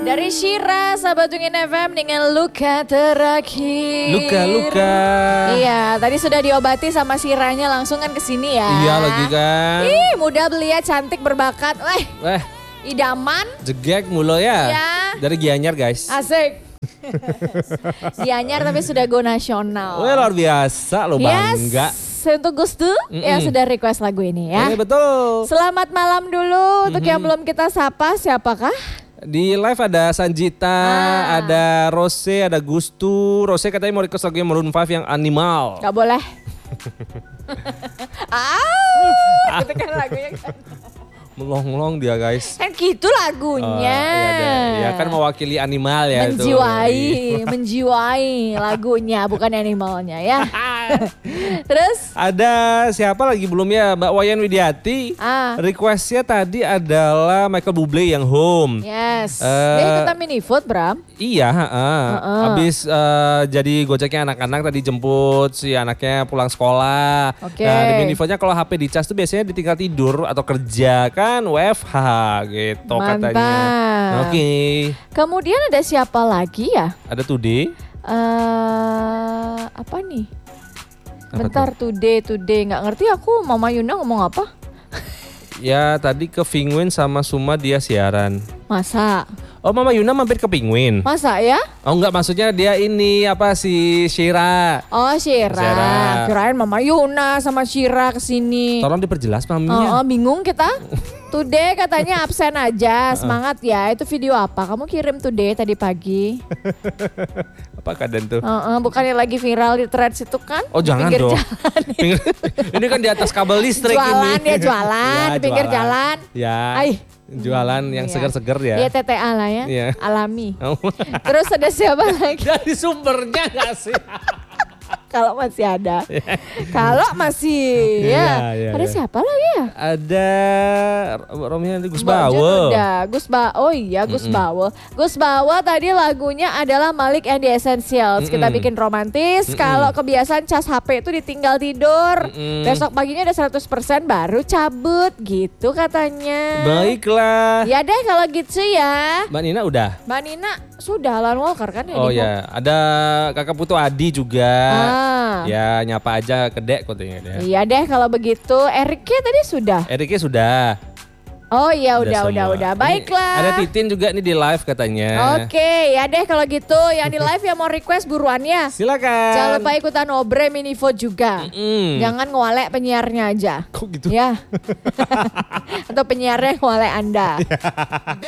Dari Shira, sahabat Wingin FM dengan luka terakhir. Luka. Iya, tadi sudah diobati sama Shiranya, langsung kan kesini ya. Iya lagi kan. Ih, muda belia, cantik, berbakat. Weh, idaman. jegek mulu ya. Ya. Dari Gianyar guys. Asik. Gianyar tapi sudah go nasional. Weh, luar biasa lo, bangga. Untuk Gustu yang sudah request lagu ini ya. Betul. Selamat malam dulu untuk yang belum kita sapa, siapakah? Di live ada Sanjita, ada Rose, ada Gustu. Rose katanya mau request lagunya Maroon 5 yang Animal. Gak boleh. Gitu kan lagunya kan. Melong-melong dia guys. Kan gitu lagunya. Ya kan mewakili animal ya. Menjiwai lagunya bukan animalnya ya. Terus ada siapa lagi belum ya, Mbak Wayan Widiati. Requestnya tadi adalah Michael Bublé yang Home. Yes. Dia ikutan mini food, Bram. Iya, habis jadi gojeknya anak-anak tadi jemput si anaknya pulang sekolah. Nah di mini foodnya kalau HP dicas tuh biasanya ditinggal tidur atau kerja kan WFH gitu. Mantap. Katanya. Oke. Kemudian ada siapa lagi ya? Ada Today. Apa nih? Bentar, Today nggak ngerti aku. Mama Yuna ngomong apa? Ya tadi ke Penguin sama Suma dia siaran. Masa? Oh, Mama Yuna mampir ke Penguin. Masa ya? Oh enggak, maksudnya dia ini apa si Shira. Oh, Shira. Kirain Mama Yuna sama Shira kesini. Tolong diperjelas maminya. Bingung kita. Today katanya absen aja. Semangat ya. Itu video apa? Kamu kirim Today tadi pagi. Apa keadaan tuh? Bukannya lagi viral di threads itu kan? Oh jangan dong. Ini kan di atas kabel listrik jualan ini. Jualan di pinggir jalan. Ya. Jualan yang segar-segar ya. Iya, TTA lah ya. Iya. Alami. Terus ada siapa lagi? Dari sumbernya gak sih? Kalau masih ada. Kalau masih ya. Ada siapa lagi ya? Ada Romnya Gus Bawo. Gus Bawo. Gus Bawo tadi lagunya adalah Malik and the Essentials. Kita bikin romantis. Kalau kebiasaan cas HP itu ditinggal tidur. Besok paginya udah 100% baru cabut gitu katanya. Baiklah. Ya deh kalau gitu ya. Mbak Nina udah? Mbak Nina sudah Alan Walker kan ya. Oh ya, ada kakak putu Adi juga. Ya nyapa aja ke Dek katanya dia. Iya deh kalau begitu. Eriknya tadi sudah. Eriknya sudah. Oh iya udah. Baiklah. Ini ada Titin juga nih di live katanya. Oke, ya deh kalau gitu yang di live yang mau request buruannya. Silakan. Jangan lupa ikutan Obre mini vote juga. Jangan ngewalek penyiarnya aja. Kok gitu? Ya. Atau penyiarnya ngewalek Anda.